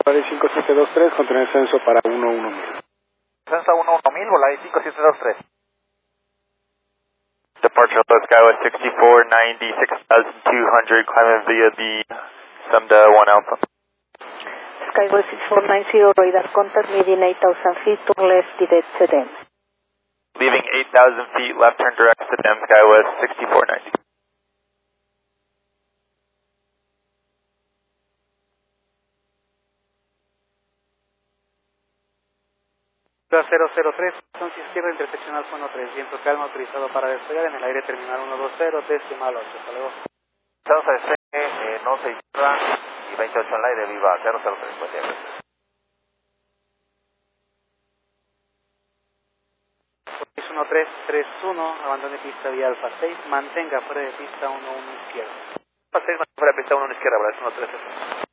Volaris 5723, contener censo para 11000. Censo 11000, Volaris 5723. Departure Low Skywest 6490, 6200, climbing via the SEMDA 1 Alpha. Skywest 6490, radar contact, median 8000 feet, turn left, direct to them. Leaving 8,000 feet, left turn direct to them, Skywest 6490. Ciudad 003, entonces izquierda, interseccional 13, viento calma, autorizado para despegar en el aire terminal 120, decimal 8, hasta luego. Entonces, no se izquierda y 28 en el aire, viva 003, buen día. 1331, abandone pista vía Alfa 6, mantenga fuera de pista 11 izquierda. Alfa 6, fuera de pista 1 izquierda, Volaris 113.